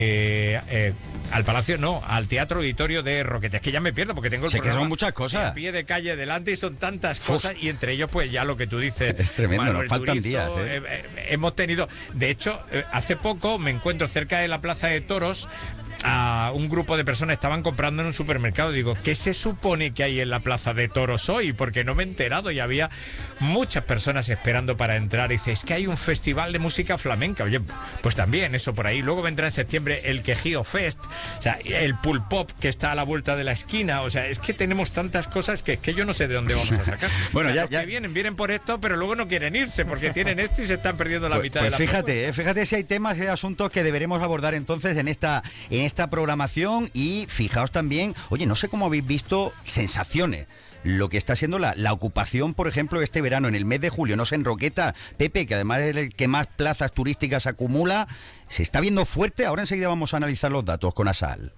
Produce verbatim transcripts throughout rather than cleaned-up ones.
Eh, eh, al Palacio, no, al Teatro Auditorio de Roqueta. Es que ya me pierdo porque tengo el sé programa que son muchas cosas a pie de calle delante y son tantas cosas. Uf. Y entre ellos pues ya lo que tú dices. Es tremendo, Manuel nos faltan Turizo, días ¿eh? Eh, eh, hemos tenido, de hecho, eh, hace poco me encuentro cerca de la Plaza de Toros a un grupo de personas estaban comprando en un supermercado. Digo, ¿qué se supone que hay en la Plaza de Toros hoy? Porque no me he enterado y había muchas personas esperando para entrar. Y dice, es que hay un festival de música flamenca. Oye, pues también eso por ahí. Luego vendrá en septiembre el Quejío Fest, o sea, el Pool Pop que está a la vuelta de la esquina. O sea, es que tenemos tantas cosas que, que yo no sé de dónde vamos a sacar. Bueno, o sea, ya, los ya... que vienen, vienen por esto, pero luego no quieren irse porque tienen esto y se están perdiendo la pues, mitad pues de la fíjate, eh, fíjate si hay temas y asuntos que deberemos abordar entonces en esta, en esta programación. Y fijaos también, oye, no sé cómo habéis visto sensaciones, lo que está siendo la, la ocupación, por ejemplo, este verano, en el mes de julio, no sé, en Roqueta, Pepe, que además es el que más plazas turísticas acumula, se está viendo fuerte. Ahora enseguida vamos a analizar los datos con Asal.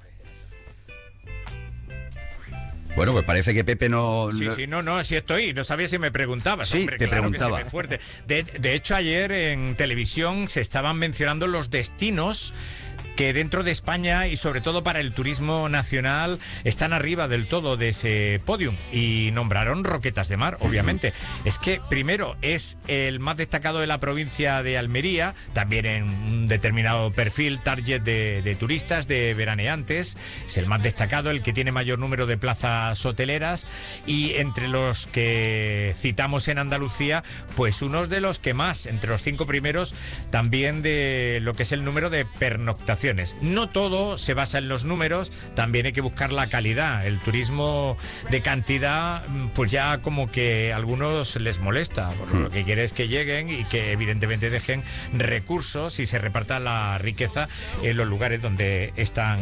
Bueno, pues parece que Pepe no... Sí, sí, no, no, sí estoy. No sabía si me preguntabas. Sí, hombre, te claro preguntaba. Que se ve fuerte. De, de hecho, ayer en televisión se estaban mencionando los destinos que dentro de España y sobre todo para el turismo nacional están arriba del todo de ese podium, y nombraron Roquetas de Mar, obviamente. Uh-huh. Es que primero es el más destacado de la provincia de Almería, también en un determinado perfil target de, de turistas, de veraneantes, es el más destacado, el que tiene mayor número de plazas hoteleras, y entre los que citamos en Andalucía, pues unos de los que más, entre los cinco primeros, también de lo que es el número de pernoctaciones. No todo se basa en los números, también hay que buscar la calidad. El turismo de cantidad, pues ya como que a algunos les molesta, porque lo que quiere es que lleguen y que evidentemente dejen recursos y se reparta la riqueza en los lugares donde están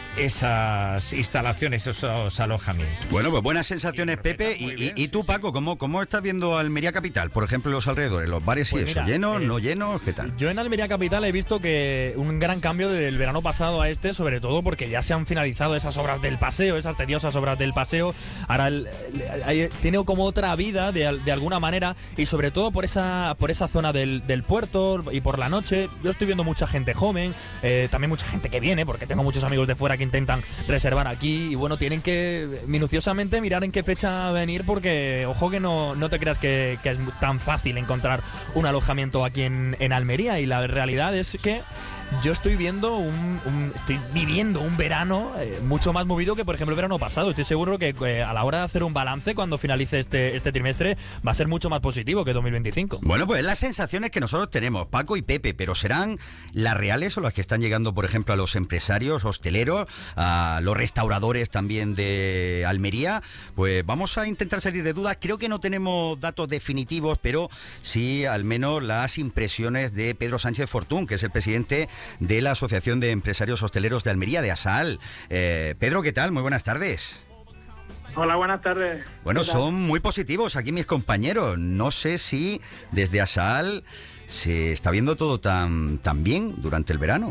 esas instalaciones, esos alojamientos. Bueno, pues buenas sensaciones, Pepe. Y, bien, y, y tú, sí, Paco, ¿cómo, ¿cómo estás viendo Almería Capital? Por ejemplo, los alrededores, los bares pues y eso, mira, ¿llenos, eh, no llenos? ¿Qué tal? Yo en Almería Capital he visto que un gran cambio del verano pasado a este, sobre todo porque ya se han finalizado esas obras del paseo, esas tediosas obras del paseo. Ahora el, el, el, tiene como otra vida de, de alguna manera, y sobre todo por esa, por esa zona del, del puerto y por la noche. Yo estoy viendo mucha gente joven, eh, también mucha gente que viene, porque tengo muchos amigos de fuera que intentan reservar aquí, y bueno, tienen que minuciosamente mirar en qué fecha venir, porque ojo que no, no te creas que, que es tan fácil encontrar un alojamiento aquí en, en Almería, y la realidad es que yo estoy viendo un, un estoy viviendo un verano eh, mucho más movido que por ejemplo el verano pasado. Estoy seguro que eh, a la hora de hacer un balance cuando finalice este, este trimestre va a ser mucho más positivo que dos mil veinticinco. Bueno, pues las sensaciones que nosotros tenemos, Paco y Pepe, pero ¿serán las reales o las que están llegando, por ejemplo, a los empresarios hosteleros, a los restauradores también de Almería? Pues vamos a intentar salir de dudas. Creo que no tenemos datos definitivos, pero sí al menos las impresiones de Pedro Sánchez Fortún, que es el presidente de la Asociación de Empresarios Hosteleros de Almería, de ASAL. Eh, Pedro, ¿qué tal? Muy buenas tardes. Hola, buenas tardes. Bueno, son muy positivos aquí mis compañeros. No sé si desde ASAL se está viendo todo tan, tan bien durante el verano.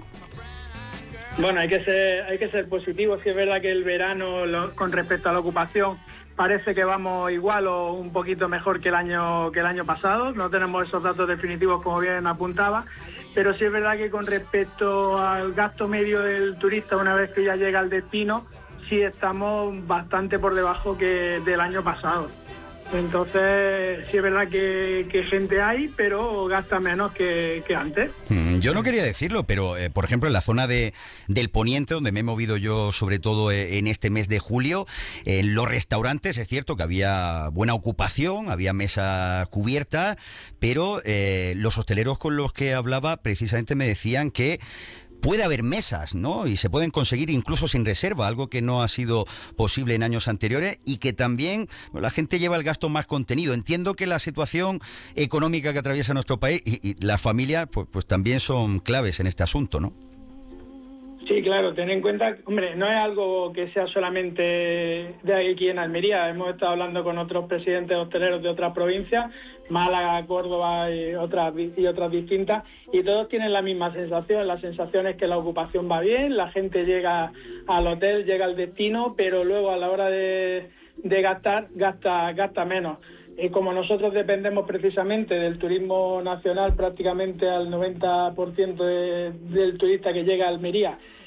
Bueno, hay que ser, hay que ser positivos. Sí, es verdad que el verano, lo, con respecto a la ocupación, parece que vamos igual o un poquito mejor que el año que el año pasado. No tenemos esos datos definitivos, como bien apuntaba, pero sí es verdad que con respecto al gasto medio del turista una vez que ya llega al destino, sí estamos bastante por debajo que del año pasado. Entonces, sí es verdad que, que gente hay, pero gasta menos que, que antes. Yo no quería decirlo, pero eh, por ejemplo en la zona de del Poniente, donde me he movido yo sobre todo eh, en este mes de julio, en los restaurantes es cierto que había buena ocupación, había mesa cubierta, pero eh, los hosteleros con los que hablaba precisamente me decían que puede haber mesas, ¿no? Y se pueden conseguir incluso sin reserva, algo que no ha sido posible en años anteriores, y que también bueno, la gente lleva el gasto más contenido. Entiendo que la situación económica que atraviesa nuestro país y, y las familias pues, pues también son claves en este asunto, ¿no? Sí, claro, ten en cuenta, hombre, no es algo que sea solamente de aquí en Almería. Hemos estado hablando con otros presidentes hosteleros de otras provincias, Málaga, Córdoba y otras y otras distintas, y todos tienen la misma sensación. La sensación es que la ocupación va bien, la gente llega al hotel, llega al destino, pero luego a la hora de, de gastar, gasta, gasta menos. y como nosotros dependemos precisamente del turismo nacional, prácticamente al noventa por ciento de, del turista que llega a Almería